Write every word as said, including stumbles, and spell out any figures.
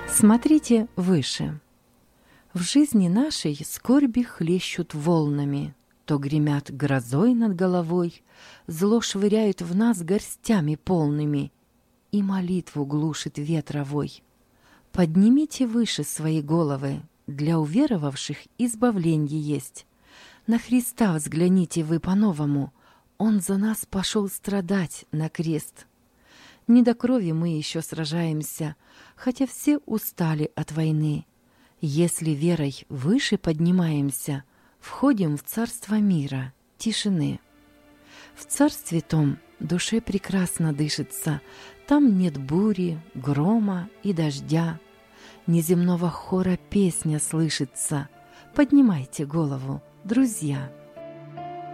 Смотрите выше. В жизни нашей скорби хлещут волнами, то гремят грозой над головой, зло швыряют в нас горстями полными, и молитву глушит ветровой. Поднимите выше свои головы, для уверовавших избавленье есть. На Христа взгляните вы по-новому, Он за нас пошел страдать на крест. Не до крови мы еще сражаемся, хотя все устали от войны. Если верой выше поднимаемся, входим в царство мира, тишины. В царстве том душе прекрасно дышится, там нет бури, грома и дождя. Неземного хора песня слышится. Поднимайте голову, друзья.